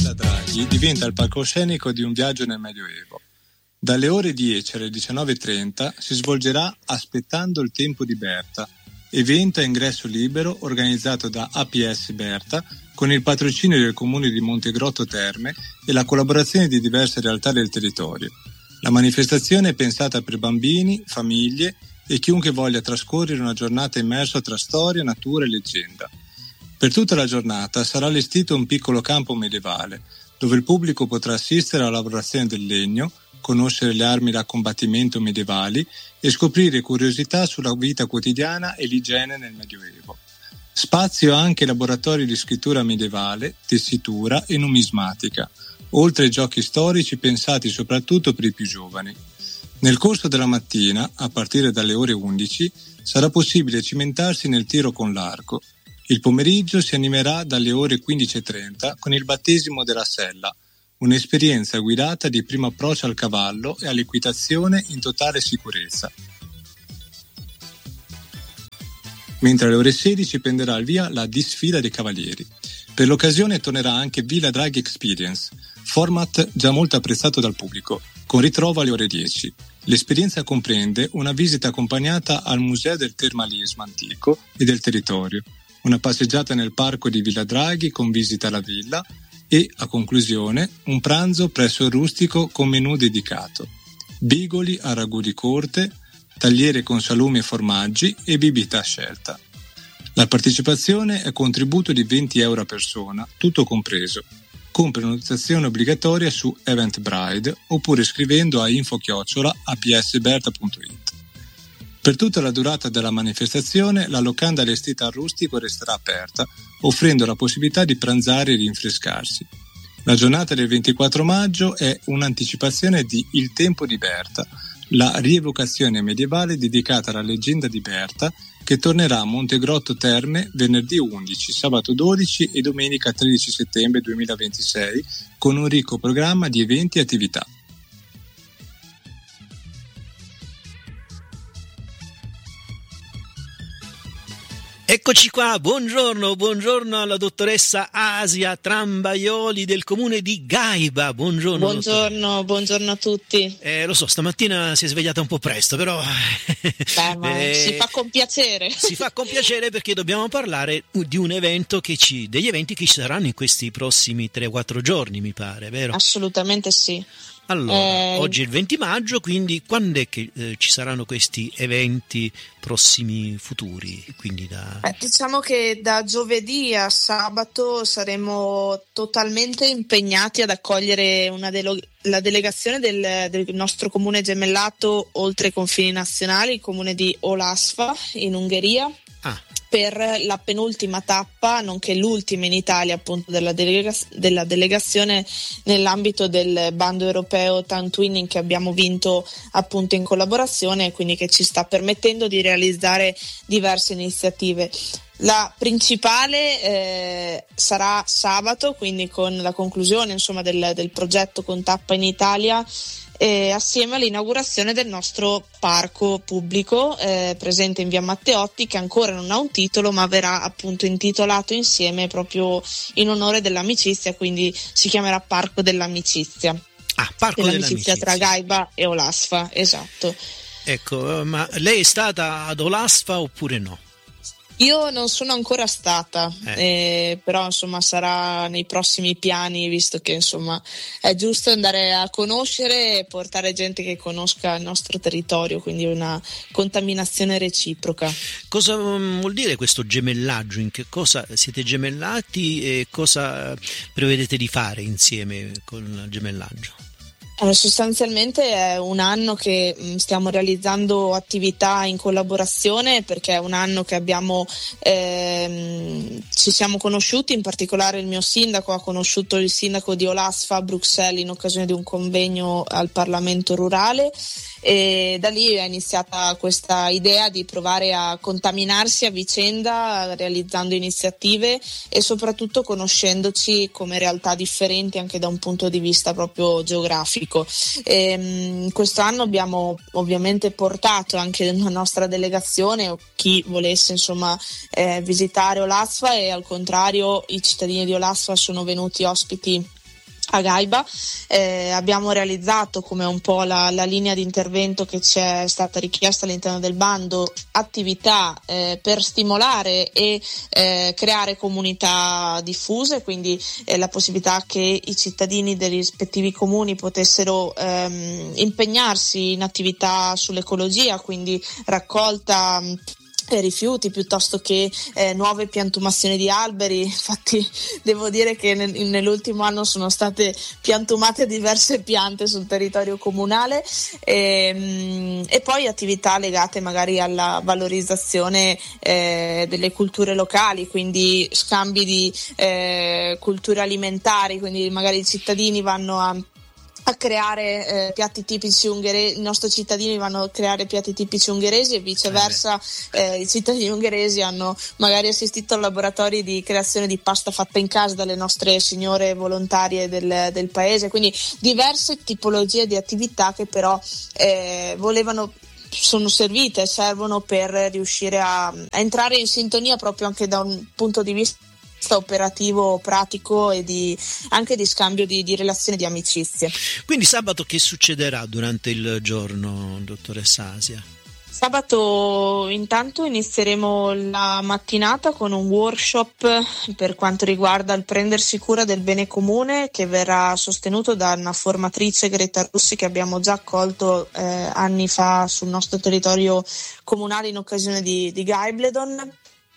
Villa Draghi diventa il palcoscenico di un viaggio nel Medioevo. Dalle ore 10 alle 19:30 si svolgerà Aspettando il tempo di Berta, evento a ingresso libero organizzato da APS Berta con il patrocinio del Comune di Montegrotto Terme e la collaborazione di diverse realtà del territorio. La manifestazione è pensata per bambini, famiglie e chiunque voglia trascorrere una giornata immersa tra storia, natura e leggenda. Per tutta la giornata sarà allestito un piccolo campo medievale, dove il pubblico potrà assistere alla lavorazione del legno, conoscere le armi da combattimento medievali e scoprire curiosità sulla vita quotidiana e l'igiene nel Medioevo. Spazio anche ai laboratori di scrittura medievale, tessitura e numismatica, oltre ai giochi storici pensati soprattutto per i più giovani. Nel corso della mattina, a partire dalle ore 11, sarà possibile cimentarsi nel tiro con l'arco. Il pomeriggio si animerà dalle ore 15:30 con il battesimo della sella, un'esperienza guidata di primo approccio al cavallo e all'equitazione in totale sicurezza. Mentre alle ore 16 prenderà il via la disfila dei cavalieri. Per l'occasione tornerà anche Villa Draghi Experience, format già molto apprezzato dal pubblico, con ritrovo alle ore 10. L'esperienza comprende una visita accompagnata al Museo del Termalismo Antico e del Territorio, una passeggiata nel parco di Villa Draghi con visita alla villa e, a conclusione, un pranzo presso il rustico con menù dedicato. Bigoli a ragù di corte, tagliere con salumi e formaggi e bibita a scelta. La partecipazione è contributo di 20 euro a persona, tutto compreso, con prenotazione obbligatoria su Eventbrite oppure scrivendo a info@apsberta.it. Per tutta la durata della manifestazione la locanda allestita al rustico resterà aperta, offrendo la possibilità di pranzare e rinfrescarsi. La giornata del 24 maggio è un'anticipazione di Il tempo di Berta, la rievocazione medievale dedicata alla leggenda di Berta, che tornerà a Montegrotto Terme venerdì 11, sabato 12 e domenica 13 settembre 2026 con un ricco programma di eventi e attività. Eccoci qua, buongiorno alla dottoressa Asia Trambaioli del comune di Gaiba. Buongiorno a tutti. Lo so, stamattina si è svegliata un po' presto, però si fa con piacere. Si fa con piacere perché dobbiamo parlare di un evento degli eventi che ci saranno in questi prossimi 3-4 giorni, mi pare, vero? Assolutamente sì. Allora, oggi è il 20 maggio, quindi quando è che ci saranno questi eventi prossimi futuri? Quindi diciamo che da giovedì a sabato saremo totalmente impegnati ad accogliere la delegazione del nostro comune gemellato oltre i confini nazionali, il comune di Olasva in Ungheria. Per la penultima tappa, nonché l'ultima in Italia appunto della delegazione nell'ambito del bando europeo Town Twinning che abbiamo vinto appunto in collaborazione e quindi che ci sta permettendo di realizzare diverse iniziative. La principale sarà sabato, quindi con la conclusione insomma del progetto con tappa in Italia, assieme all'inaugurazione del nostro parco pubblico presente in via Matteotti, che ancora non ha un titolo ma verrà appunto intitolato insieme proprio in onore dell'amicizia, quindi si chiamerà Parco dell'Amicizia. Parco dell'Amicizia tra Gaiba e Olasva, esatto. Ecco, ma lei è stata ad Olasva oppure no? Io non sono ancora stata, però insomma sarà nei prossimi piani, visto che insomma è giusto andare a conoscere e portare gente che conosca il nostro territorio, quindi una contaminazione reciproca. Cosa vuol dire questo gemellaggio? In che cosa siete gemellati e cosa prevedete di fare insieme con il gemellaggio? Sostanzialmente è un anno che stiamo realizzando attività in collaborazione, perché è un anno che ci siamo conosciuti, in particolare il mio sindaco ha conosciuto il sindaco di Olasva a Bruxelles in occasione di un convegno al Parlamento rurale, e da lì è iniziata questa idea di provare a contaminarsi a vicenda realizzando iniziative e soprattutto conoscendoci come realtà differenti anche da un punto di vista proprio geografico. Quest'anno abbiamo ovviamente portato anche la nostra delegazione o chi volesse insomma visitare Olasva, e al contrario i cittadini di Olasva sono venuti ospiti a Gaiba. Abbiamo realizzato, come un po' la linea di intervento che ci è stata richiesta all'interno del bando, attività per stimolare e creare comunità diffuse, quindi la possibilità che i cittadini dei rispettivi comuni potessero impegnarsi in attività sull'ecologia, quindi raccolta rifiuti piuttosto che nuove piantumazioni di alberi. Infatti devo dire che nell'ultimo anno sono state piantumate diverse piante sul territorio comunale, e poi attività legate magari alla valorizzazione delle culture locali, quindi scambi di culture alimentari, quindi magari i cittadini vanno a creare piatti tipici ungheresi, i nostri cittadini vanno a creare piatti tipici ungheresi e viceversa, i cittadini ungheresi hanno magari assistito a laboratori di creazione di pasta fatta in casa dalle nostre signore volontarie del paese, quindi diverse tipologie di attività che però sono servite e servono per riuscire a entrare in sintonia proprio anche da un punto di vista operativo, pratico e anche di scambio di relazioni, di amicizie. Quindi sabato che succederà durante il giorno, dottoressa Asia? Sabato intanto inizieremo la mattinata con un workshop per quanto riguarda il prendersi cura del bene comune, che verrà sostenuto da una formatrice, Greta Russi, che abbiamo già accolto anni fa sul nostro territorio comunale in occasione di Gaibledon.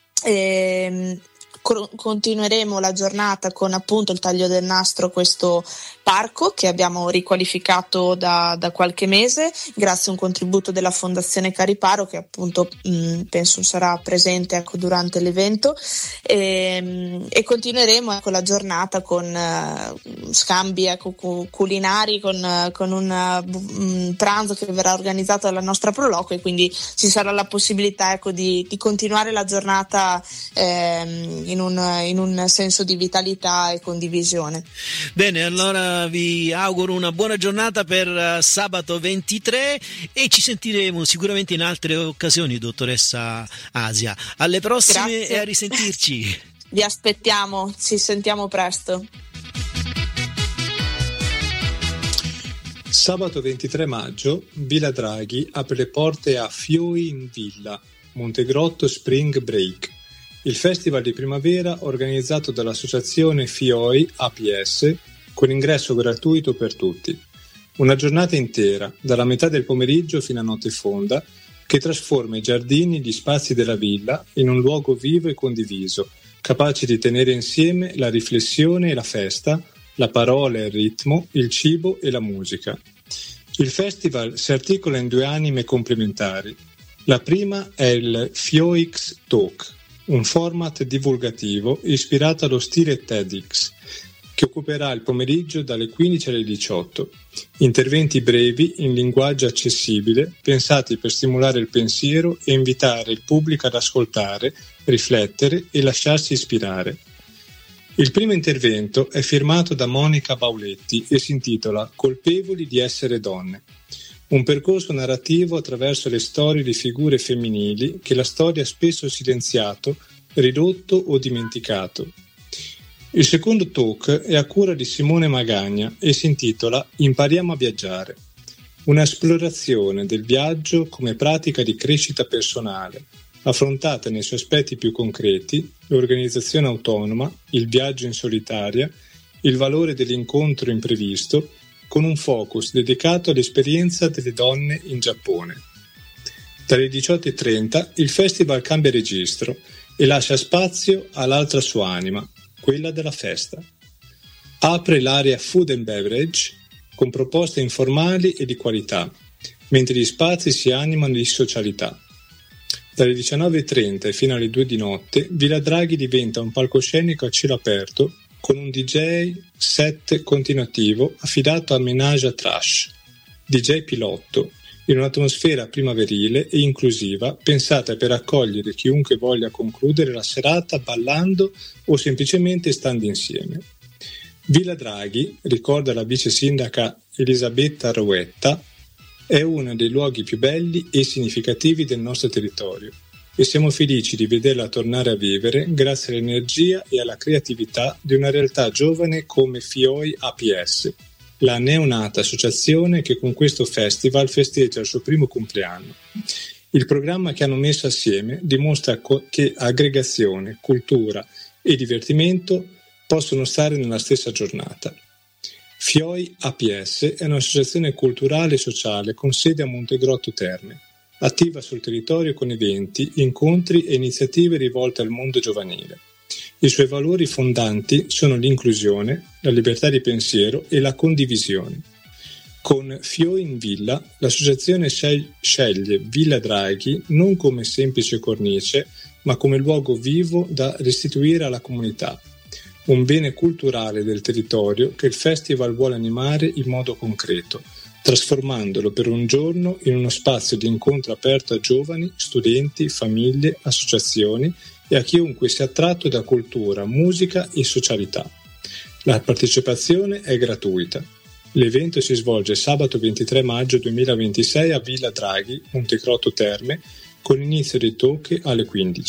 Continueremo la giornata con appunto il taglio del nastro, questo parco che abbiamo riqualificato da qualche mese grazie a un contributo della Fondazione Cariparo, che appunto penso sarà presente durante l'evento, e continueremo la giornata con scambi culinari, con un pranzo che verrà organizzato dalla nostra Proloco, e quindi ci sarà la possibilità di continuare la giornata in un senso di vitalità e condivisione. Bene, allora vi auguro una buona giornata per sabato 23 e ci sentiremo sicuramente in altre occasioni, dottoressa Asia. Alle prossime. Grazie. E a risentirci. Vi aspettiamo, ci sentiamo presto. Sabato 23 maggio Villa Draghi apre le porte a Fioi in Villa, Montegrotto Spring Break, il festival di primavera organizzato dall'associazione Fioi APS, con ingresso gratuito per tutti. Una giornata intera, dalla metà del pomeriggio fino a notte fonda, che trasforma i giardini e gli spazi della villa in un luogo vivo e condiviso, capace di tenere insieme la riflessione e la festa, la parola e il ritmo, il cibo e la musica. Il festival si articola in due anime complementari. La prima è il FioiX Talk, un format divulgativo ispirato allo stile TEDx, che occuperà il pomeriggio dalle 15 alle 18. Interventi brevi in linguaggio accessibile, pensati per stimolare il pensiero e invitare il pubblico ad ascoltare, riflettere e lasciarsi ispirare. Il primo intervento è firmato da Monica Bauletti e si intitola Colpevoli di essere donne. Un percorso narrativo attraverso le storie di figure femminili che la storia ha spesso silenziato, ridotto o dimenticato. Il secondo talk è a cura di Simone Magagna e si intitola Impariamo a viaggiare. Un'esplorazione del viaggio come pratica di crescita personale, affrontata nei suoi aspetti più concreti, l'organizzazione autonoma, il viaggio in solitaria, il valore dell'incontro imprevisto, con un focus dedicato all'esperienza delle donne in Giappone. Dalle 18:30 il festival cambia registro e lascia spazio all'altra sua anima, quella della festa. Apre l'area Food and Beverage con proposte informali e di qualità, mentre gli spazi si animano di socialità. Dalle 19:30 e fino alle 2 di notte Villa Draghi diventa un palcoscenico a cielo aperto con un DJ set continuativo affidato a Menage à Trash, DJ pilotto, in un'atmosfera primaverile e inclusiva pensata per accogliere chiunque voglia concludere la serata ballando o semplicemente stando insieme. Villa Draghi, ricorda la vice sindaca Elisabetta Rouetta, è uno dei luoghi più belli e significativi del nostro territorio. e siamo felici di vederla tornare a vivere grazie all'energia e alla creatività di una realtà giovane come FIOI APS, la neonata associazione che con questo festival festeggia il suo primo compleanno. Il programma che hanno messo assieme dimostra che aggregazione, cultura e divertimento possono stare nella stessa giornata. FIOI APS è un'associazione culturale e sociale con sede a Montegrotto Terme, attiva sul territorio con eventi, incontri e iniziative rivolte al mondo giovanile. I suoi valori fondanti sono l'inclusione, la libertà di pensiero e la condivisione. Con FIOI in Villa, l'associazione sceglie Villa Draghi non come semplice cornice, ma come luogo vivo da restituire alla comunità, un bene culturale del territorio che il festival vuole animare in modo concreto, trasformandolo per un giorno in uno spazio di incontro aperto a giovani, studenti, famiglie, associazioni e a chiunque sia attratto da cultura, musica e socialità. La partecipazione è gratuita. L'evento si svolge sabato 23 maggio 2026 a Villa Draghi, Montegrotto Terme, con inizio dei talk alle 15.